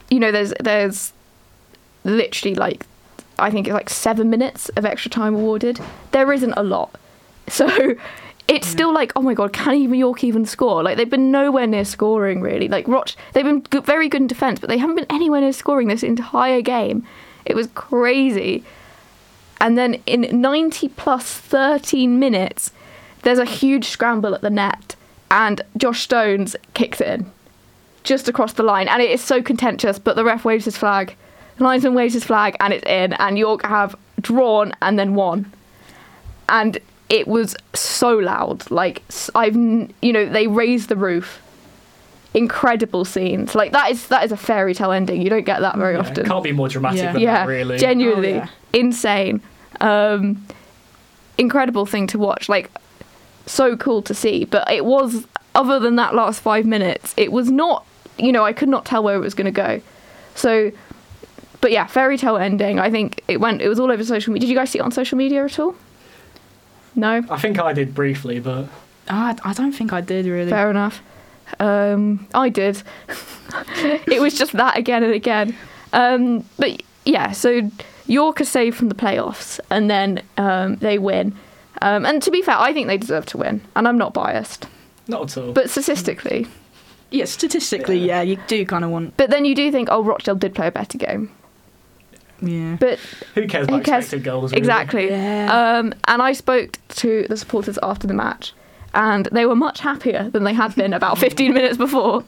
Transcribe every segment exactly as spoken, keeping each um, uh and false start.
you know, there's there's literally like, I think it's like seven minutes of extra time awarded. There isn't a lot. So it's yeah. still like, oh my God, can even York even score? Like, they've been nowhere near scoring, really. Like, Roch, they've been good, very good in defence, but they haven't been anywhere near scoring this entire game. It was crazy. And then in ninety plus thirteen minutes, there's a huge scramble at the net, and Josh Stones kicks it in just across the line. And it is so contentious, but the ref waves his flag. The linesman waves his flag, and it's in, and York have drawn and then won. And it was so loud. Like, I've, you know, they raised the roof. Incredible scenes. Like, that is that is a fairy tale ending. You don't get that very yeah, often. It can't be more dramatic yeah. than yeah, that, really. Genuinely. Oh, yeah. Insane. Um, incredible thing to watch. Like, so cool to see. But it was, other than that last five minutes, it was not, you know, I could not tell where it was going to go. So, but yeah, fairy tale ending. I think it went, it was all over social media. Did you guys see it on social media at all? No? I think I did briefly, but... I, I don't think I did, really. Fair enough. Um, I did. It was just that again and again. Um, but yeah, so York are saved from the playoffs, and then um, they win. Um, and to be fair, I think they deserve to win, and I'm not biased. Not at all. But statistically... Yeah, statistically, yeah, yeah you do kind of want... But then you do think, oh, Rochdale did play a better game. Yeah. But who cares about who cares? expected goals? Really? Exactly. Yeah. Um, and I spoke to the supporters after the match, and they were much happier than they had been about fifteen minutes before.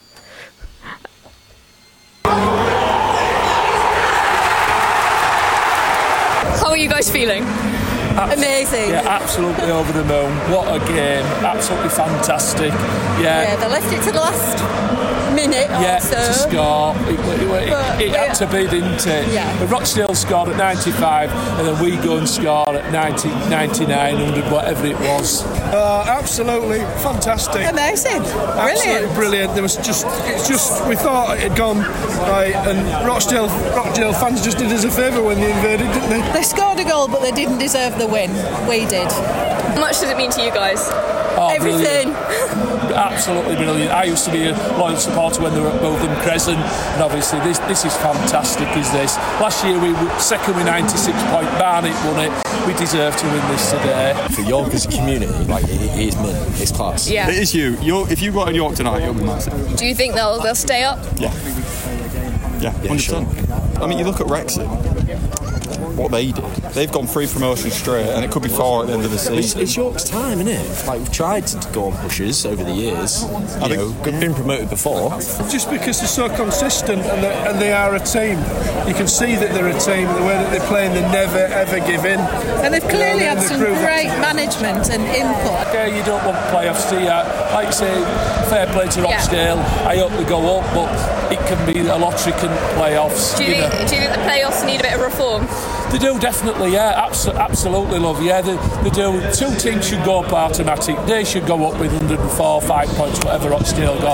How are you guys feeling? Abs- Amazing. Yeah, absolutely over the moon. What a game. Absolutely fantastic. Yeah. Yeah, they left it to the last minute Yeah, or so. to score. It, it, it, it had to be, didn't it? Yeah. But Rochdale scored at ninety-five, and then we go and score at ninety, ninety-nine, one hundred, whatever it was. Uh, absolutely fantastic. Amazing. Absolutely Brilliant. brilliant. There was just, it's just, we thought it had gone right, and Rochdale, Rochdale fans just did us a favour when they invaded, didn't they? They scored a goal, but they didn't deserve the win. We did. How much does it mean to you guys? Oh, Everything. Brilliant. Absolutely brilliant. I used to be a loyal supporter when they were at Bowden Crescent, and obviously this this is fantastic, is this. Last year we were second with ninety-six point, Barnet won it. We deserve to win this today. For York as a community, like, it, it is mint, it's class. Yeah. It is you. You're, if you got in York tonight, you'll be massive. Do you think they'll they'll stay up? Yeah. Yeah, one hundred percent. Sure. I mean, you look at Wrexham, what they did. They've gone three promotions straight, and it could be four at the end of the season. It's, it's York's time, isn't it? Like, we've tried to go on pushes over the years. You know, we've been promoted before. Just because they're so consistent and they, and they are a team, you can see that they're a team. The way that they play, and they never ever give in. And they've clearly You know, had they some prove great that. management and input. Yeah, you don't want playoffs, do you? Like I say, fair play to Rochdale. Yeah. I hope they go up, but it can be a lottery can playoffs. Do you, you think, know. do you think the playoffs need a bit of reform? They do, definitely, yeah, abso- absolutely, love, yeah, they, they do. Two teams should go up automatic. They should go up with one hundred and four, five points, whatever Rochdale got.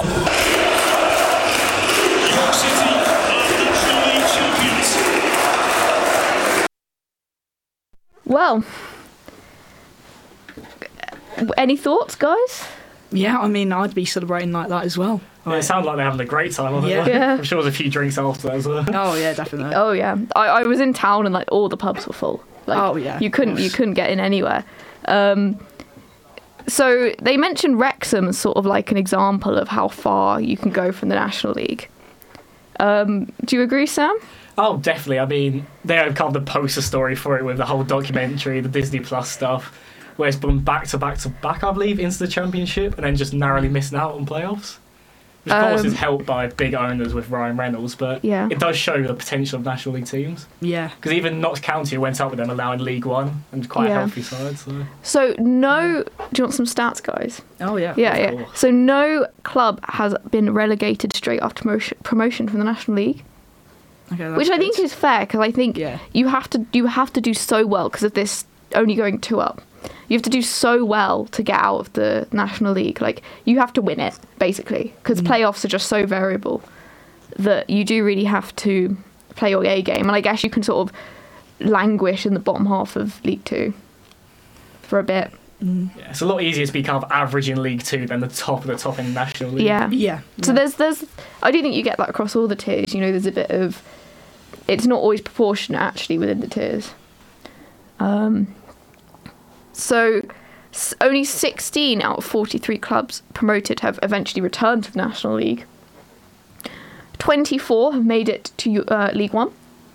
York City are National League champions. Well, any thoughts, guys? Yeah, I mean, I'd be celebrating like that as well. Yeah, it sounds like they're having a great time of it. Yeah. Yeah. I'm sure there's a few drinks after as well. Oh, yeah, definitely. Oh yeah, I, I was in town and like all the pubs were full. Like, Oh, yeah. you couldn't you couldn't get in anywhere. Um, so they mentioned Wrexham as sort of like an example of how far you can go from the National League. Um, do you agree, Sam? Oh, definitely. I mean, they're kind of the poster story for it with the whole documentary, the Disney Plus stuff, where it's gone back to back to back, I believe, into the Championship and then just narrowly missing out on playoffs. Which, of course, Um, is helped by big owners with Ryan Reynolds, but Yeah. it does show the potential of National League teams. Yeah. Because even Notts County went up with them, allowing League One, and quite Yeah. a healthy side. So So no, do you want some stats, guys? Oh, yeah. Yeah, yeah. course. So no club has been relegated straight after promotion, promotion from the National League, Okay, that's which I think good. is fair because I think Yeah. you have to you have to do so well because of this only going two up. You have to do so well to get out of the National League. Like, you have to win it, basically, because Mm. playoffs are just so variable that you do really have to play your A game. And I guess you can sort of languish in the bottom half of League Two for a bit. Mm. Yeah, it's a lot easier to be kind of average in League Two than the top of the top in the National League. Yeah. Yeah. So yeah. there's there's I do think you get that across all the tiers. You know, there's a bit of it's not always proportionate actually within the tiers. Um. So s- only sixteen out of forty-three clubs promoted have eventually returned to the National League. twenty-four have made it to uh, League One.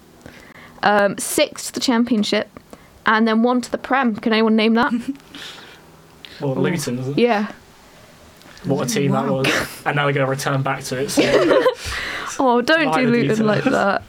Um, six to the Championship, and then one to the Prem. Can anyone name that? Well, Luton, isn't it? Yeah. What a team that Wow. was. And now they're going to return back to it. So Oh, don't do Minor Luton detail. like that.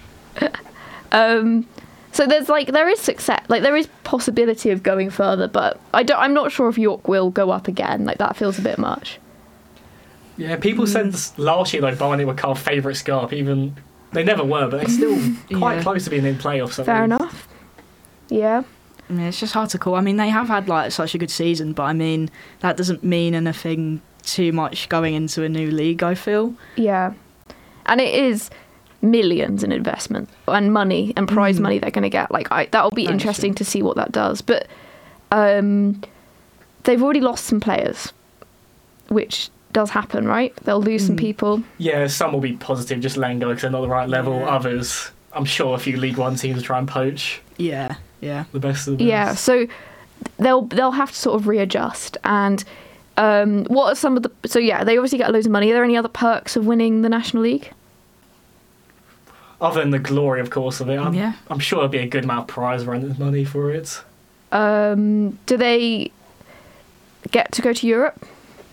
um, so there's like there is success, like there is possibility of going further, but I don't. I'm not sure if York will go up again. Like that feels a bit much. yeah, people said this last year though Barnet were Carl's favourite scarp. Even they never were, but they're still quite Yeah. close to being in playoffs. at Fair least. enough. Yeah. I mean, it's just hard to call. I mean, they have had like such a good season, but I mean, that doesn't mean anything too much going into a new league, I feel. Yeah. And it is millions in investment and money and prize Mm. money they're going to get. Like I, that'll be That's interesting true. to see what that does. But um, they've already lost some players, which does happen, right? They'll lose some Mm. people. Yeah, some will be positive, just letting go because they're not the right level. Yeah. Others, I'm sure a few League One teams will try and poach Yeah, yeah. the best of the best. Yeah, so they'll they'll have to sort of readjust. And um, what are some of the? So yeah, they obviously get loads of money. Are there any other perks of winning the National League? Other than the glory, of course, of it, I'm, Yeah. I'm sure there'll be a good amount of prize money for it. Um, do they get to go to Europe?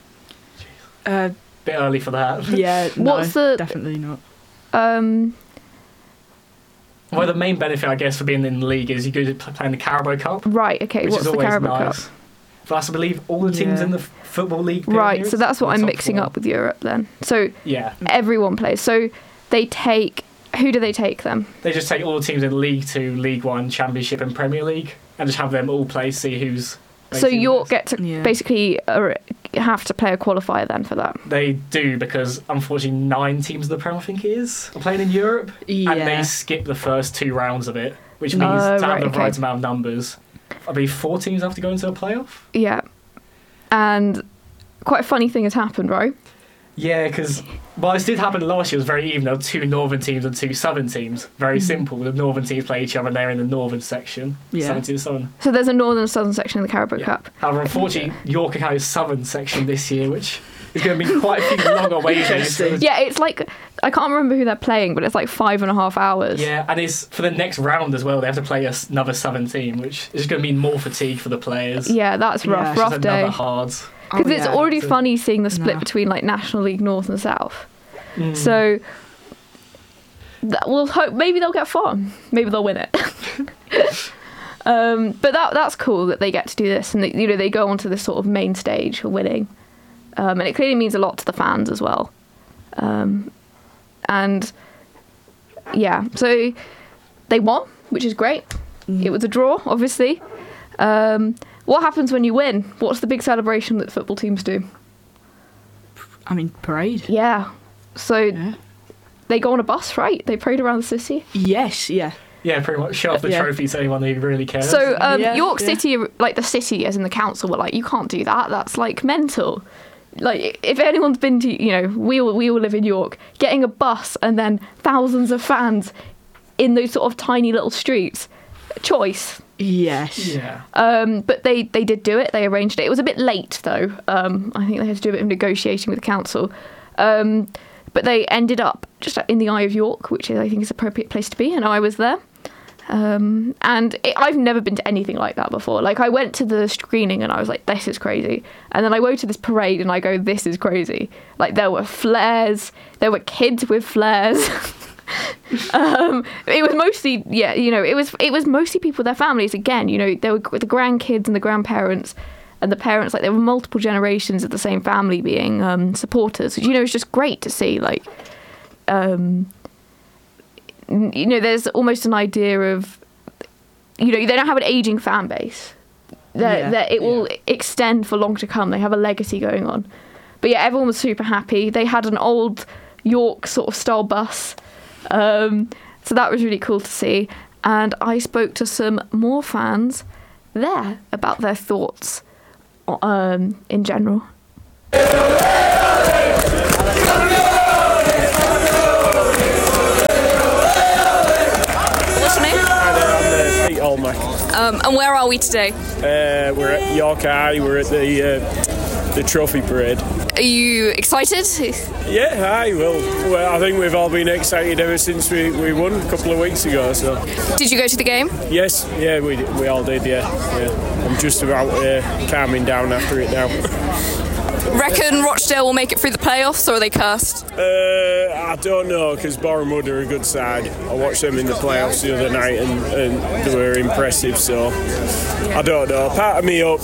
Uh, Bit early for that. yeah, no, What's the- definitely not. Um, Well, the main benefit, I guess, for being in the league is you go to play in the Carabao Cup, right. Okay. which What's is the always Carabao nice. Cup? But that's, I believe, all the teams Yeah. in the f- football league. Right. period So that's what are I'm top mixing four. up with Europe then. So Yeah, everyone plays. So they take. Who do they take them? they just take all the teams in League Two, League One, Championship, and Premier League, and just have them all play, see who's. So basically York best. get to Yeah. basically uh, have to play a qualifier then for that. They do because unfortunately nine teams of the Prem, I think it is, are playing in Europe, Yeah. and they skip the first two rounds of it, which means Oh, to have right, the okay. right amount of numbers. I believe four teams have to go into a playoff. Yeah. And quite a funny thing has happened, right? Yeah, because well, this did happen last year. It was very even. There were two northern teams and two southern teams. Very Mm-hmm. simple. The northern teams play each other, and they're in the northern section. Yeah. Southern to the southern. So there's a northern and southern section of the Carabao Yeah. Cup. However, unfortunately, York have a southern section this year, which is going to be quite a few long away days. Interesting. Yeah, it's like I can't remember who they're playing, but it's like five and a half hours. Yeah, and it's for the next round as well. They have to play us- another southern team, which is going to mean more fatigue for the players. Yeah, that's Yeah, rough, it's It's rough another day. hard. Because Oh, it's yeah. already So- funny seeing the split Nah. between like National League North and South. Mm. So that, we'll hope maybe they'll get far. Maybe they'll win it. um, but that that's cool that they get to do this, and they, you know they go onto this sort of main stage for winning, um, and it clearly means a lot to the fans as well. Um, and yeah, so they won, which is great. Mm. It was a draw, obviously. Um, what happens when you win? What's the big celebration that football teams do? I mean, parade. Yeah. So Yeah. they go on a bus, right? They parade around the city. Yes, yeah. Yeah, pretty much show off the Yeah. trophy to anyone who really cares. So um, Yeah, York yeah. City, like the city, as in the council, were like, you can't do that. That's like mental. Like if anyone's been to, you know, we all we all live in York, getting a bus and then thousands of fans in those sort of tiny little streets, choice. Yes. yeah. Um, but they, they did do it. They arranged it. It was a bit late, though. Um, I think they had to do a bit of negotiating with the council. Um, but they ended up just in the Eye of York, which is, I think is an appropriate place to be, and I was there. Um, and it, I've never been to anything like that before. Like, I went to the screening and I was like, this is crazy. And then I go to this parade and I go, this is crazy. Like, there were flares. There were kids with flares. um, it was mostly, yeah, you know, it was it was mostly people with their families. Again, you know, there were the grandkids and the grandparents and the parents. Like, there were multiple generations of the same family being um, supporters. You know, it's just great to see. Like, um, you know, there's almost an idea of, you know, they don't have an aging fan base. That Yeah, that it will yeah. extend for long to come. They have a legacy going on. But yeah, everyone was super happy. They had an old York sort of style bus. Um, so that was really cool to see. And I spoke to some more fans there about their thoughts um, in general. What's your name? Hi there, I'm uh, Pete Olmack. Um, and where are we today? Uh, we're at York High, we're at the uh, the trophy parade. Are you excited? Yeah, hi, well, well, I think we've all been excited ever since we, we won a couple of weeks ago, so. Did you go to the game? Yes, yeah, we we all did, yeah. yeah. I'm just about uh, calming down after it now. Reckon Rochdale will make it through the playoffs, or are they cursed? Uh, I don't know, because Boreham Wood are a good side. I watched them in the playoffs the other night and, and they were impressive, so I don't know. Part of me hopes